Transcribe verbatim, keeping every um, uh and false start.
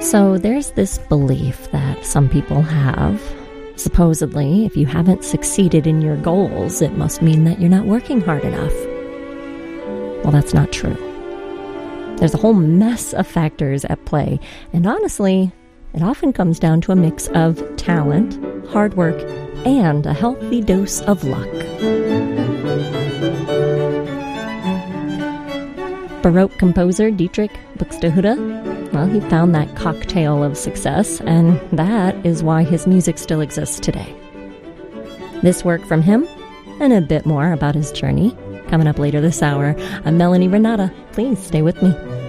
So there's this belief that some people have. Supposedly, if you haven't succeeded in your goals, it must mean that you're not working hard enough. Well, that's not true. There's a whole mess of factors at play, and honestly, it often comes down to a mix of talent, hard work, and a healthy dose of luck. Baroque composer Dietrich Buxtehude, well, he found that cocktail of success, and that is why his music still exists today. This work from him, and a bit more about his journey, coming up later this hour. I'm Melanie Renata. Please stay with me.